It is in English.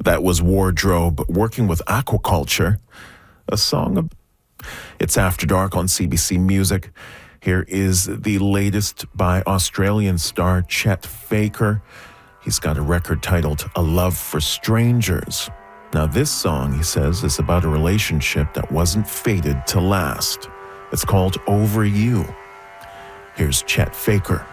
That was Wardrobe working with Aquaculture, a song of... It's After Dark on CBC Music. Here is the latest by Australian star Chet Faker. He's got a record titled A Love for Strangers. Now this song, he says, is about a relationship that wasn't fated to last. It's called Over You. Here's Chet Faker.